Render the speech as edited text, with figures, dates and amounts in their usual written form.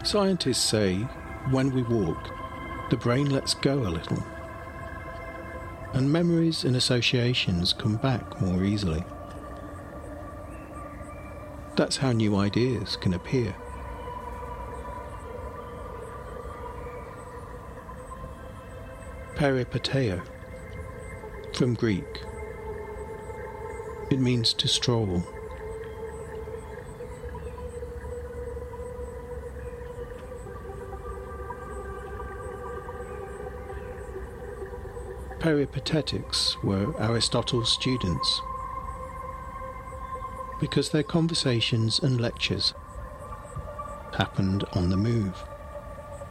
Scientists say when we walk, the brain lets go a little, and memories and associations come back more easily. That's how new ideas can appear. Peripateo, from Greek. It means to stroll. Peripatetics were Aristotle's students because their conversations and lectures happened on the move.